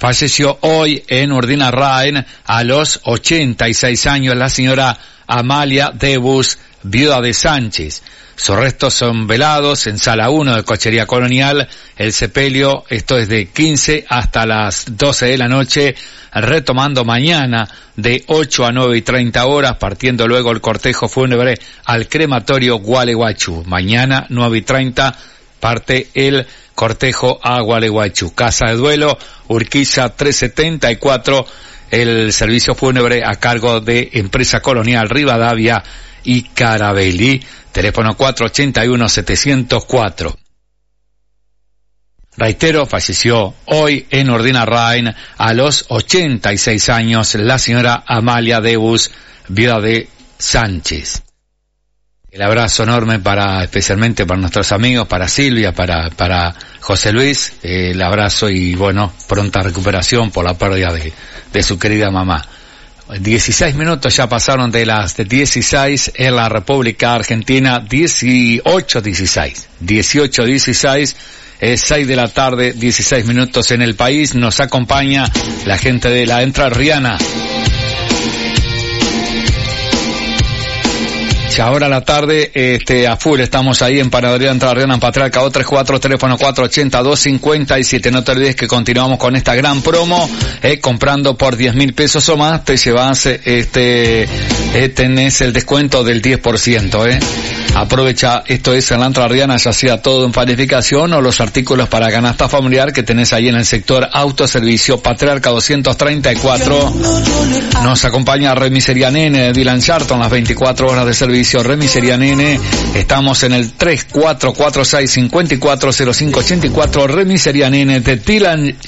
Falleció hoy en Urdinarrain a los 86 años la señora Amalia Debus, viuda de Sánchez. Sus restos son velados en Sala 1 de Cochería Colonial. El sepelio, esto es de 15 hasta las 12 de la noche, retomando mañana de 8 a 9:30 horas, partiendo luego el cortejo fúnebre al crematorio Gualeguaychú. Mañana 9:30 parte el cortejo a Gualeguaychú. Casa de duelo, Urquiza 374, el servicio fúnebre a cargo de Empresa Colonial Rivadavia y Carabelli. Teléfono 481-704. Reitero, falleció hoy en Urdinarrain a los 86 años la señora Amalia Debus, viuda de Sánchez. El abrazo enorme especialmente para nuestros amigos, para Silvia, para José Luis, el abrazo y bueno, pronta recuperación por la pérdida de su querida mamá. 16 minutos ya pasaron de las 16 en la República Argentina, 18:16, es 6 de la tarde, 16 minutos en el país. Nos acompaña la gente de la Entrerriana. Ahora a la tarde, a full, estamos ahí en Panadería Entrerriana, en Patriarca 234, teléfono 480-257. No te olvides que continuamos con esta gran promo, comprando por 10.000 pesos o más, te llevas, tenés el descuento del 10%, Aprovecha, esto es en la Entrerriana, ya sea todo en panificación o los artículos para canasta familiar que tenés ahí en el sector autoservicio, Patriarca 234. Nos acompaña Remisería Nene de Dylan Charlton, las 24 horas de servicio. Remisería Nene, estamos en el 3446-540584, Remisería Nene de Dylan